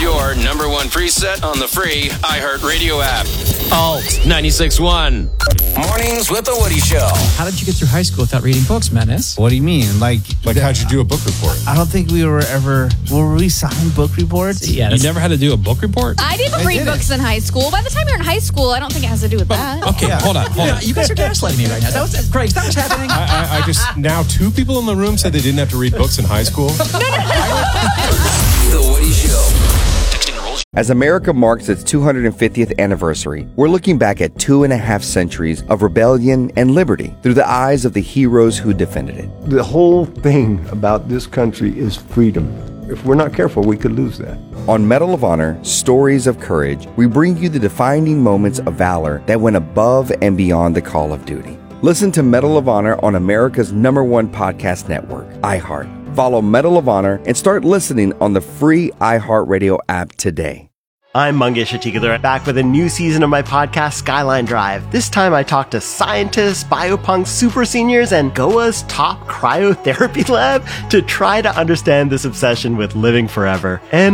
your number one preset on the free iHeartRadio app. Alt 96.1. Mornings with the Woody Show. How did you get through high school without reading books, Menace? What do you mean? Like how'd you do a book report? I don't think we were we signed book reports? Yeah, You never had to do a book report? I didn't read books in high school. By the time you're in high school, I don't think it has to do with that. Okay, hold on. You guys are gaslighting me right now. Craig, is that what's happening? I just, now 2 people in the room said they didn't have to read books in high school. The Woody Show. Texting rules. As America marks its 250th anniversary, we're looking back at 2.5 centuries of rebellion and liberty through the eyes of the heroes who defended it. The whole thing about this country is freedom. If we're not careful, we could lose that. On Medal of Honor, Stories of Courage, we bring you the defining moments of valor that went above and beyond the call of duty. Listen to Medal of Honor on America's #1 podcast network, iHeart. Follow Medal of Honor and start listening on the free iHeartRadio app today. I'm Mangesh Atikadar, back with a new season of my podcast, Skyline Drive. This time I talk to scientists, biopunks, super seniors, and Goa's top cryotherapy lab to try to understand this obsession with living forever. And